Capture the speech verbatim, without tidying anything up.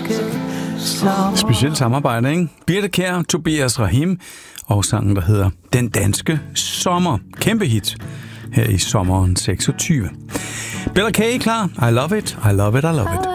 Specielt samarbejde, ikke? Birthe Kjær, Tobias Rahim og sangen, der hedder Den Danske Sommer. Kæmpe hit her i sommeren seksogtyve. Bella K. klar. I love it, I love it, I love it.